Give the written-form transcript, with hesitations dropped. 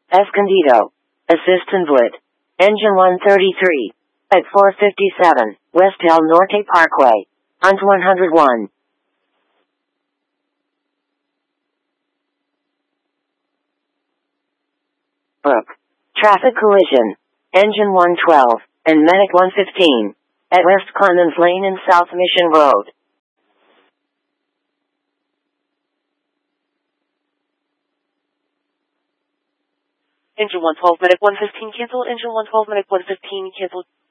Escondido. Assistant. Engine 133. At 457, West El Norte Parkway. UNT 101. Book. Traffic collision. Engine 112, and Medic 115. At West Clemens Lane and South Mission Road. Engine 112, Medic 115 cancel. Engine 112, Medic 115 cancel.